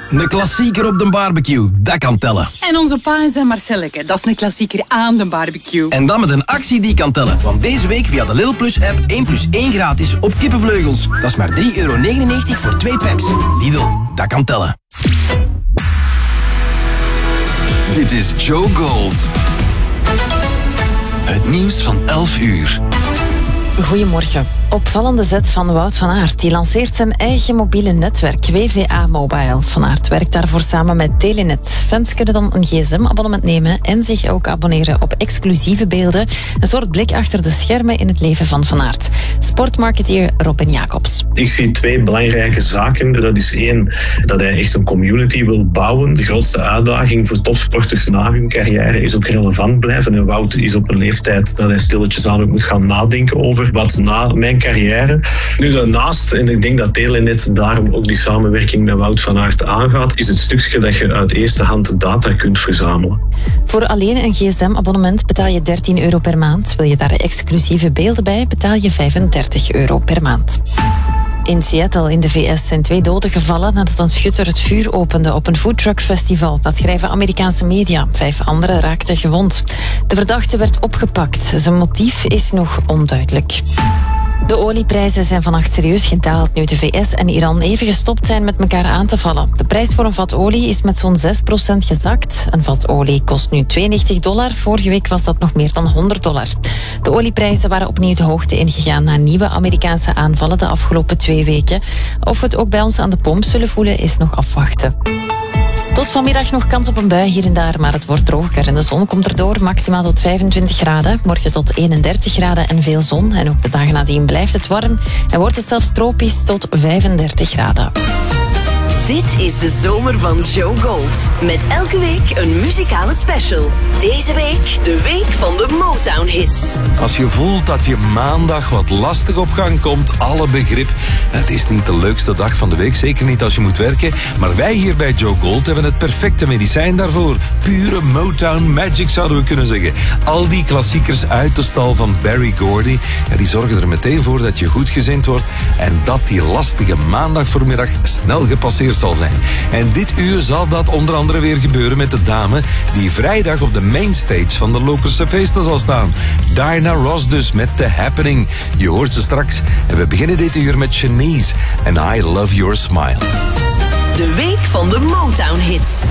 Een klassieker op de barbecue, dat kan tellen. En onze pa en zijn Marcelleke, dat is een klassieker aan de barbecue. En dan met een actie die kan tellen. Want deze week via de Lidl Plus app 1 + 1 gratis op kippenvleugels. Dat is maar €3,99 voor 2 packs. Lidl, dat kan tellen. Dit is Joe Gold. Het nieuws van 11 uur. Goedemorgen. Opvallende zet van Wout van Aert. Die lanceert zijn eigen mobiele netwerk, WVA Mobile. Van Aert werkt daarvoor samen met Telenet. Fans kunnen dan een gsm-abonnement nemen en zich ook abonneren op exclusieve beelden. Een soort blik achter de schermen in het leven van Van Aert. Sportmarketeer Robin Jacobs. Ik zie 2 belangrijke zaken. Dat is 1, dat hij echt een community wil bouwen. De grootste uitdaging voor topsporters na hun carrière is ook relevant blijven. En Wout is op een leeftijd dat hij stilletjes aan ook moet gaan nadenken over wat na mijn carrière. Nu daarnaast, en ik denk dat Telenet daarom ook die samenwerking met Wout van Aert aangaat, is het stukje dat je uit eerste hand data kunt verzamelen. Voor alleen een gsm-abonnement betaal je €13 per maand. Wil je daar exclusieve beelden bij, betaal je €35 per maand. In Seattle in de VS zijn 2 doden gevallen nadat een schutter het vuur opende op een foodtruckfestival. Dat schrijven Amerikaanse media. 5 anderen raakten gewond. De verdachte werd opgepakt. Zijn motief is nog onduidelijk. De olieprijzen zijn vannacht serieus gedaald nu de VS en Iran even gestopt zijn met elkaar aan te vallen. De prijs voor een vat olie is met zo'n 6% gezakt. Een vat olie kost nu $92. Vorige week was dat nog meer dan $100. De olieprijzen waren opnieuw de hoogte ingegaan na nieuwe Amerikaanse aanvallen de afgelopen 2 weken. Of we het ook bij ons aan de pomp zullen voelen is nog afwachten. Tot vanmiddag nog kans op een bui hier en daar, maar het wordt droger en de zon komt erdoor, maximaal tot 25 graden. Morgen tot 31 graden en veel zon. En ook de dagen nadien blijft het warm en wordt het zelfs tropisch tot 35 graden. Dit is de zomer van Joe Gold. Met elke week een muzikale special. Deze week de week van de Motown-hits. Als je voelt dat je maandag wat lastig op gang komt, alle begrip. Het is niet de leukste dag van de week, zeker niet als je moet werken. Maar wij hier bij Joe Gold hebben het perfecte medicijn daarvoor. Pure Motown Magic zouden we kunnen zeggen. Al die klassiekers uit de stal van Berry Gordy, die zorgen er meteen voor dat je goed gezind wordt en dat die lastige maandag voormiddag snel gepasseerd zal zijn. En dit uur zal dat onder andere weer gebeuren met de dame die vrijdag op de mainstage van de Lokerse feesten zal staan. Diana Ross dus met The Happening. Je hoort ze straks. En we beginnen dit uur met Shanice en I Love Your Smile. De week van de Motown-hits.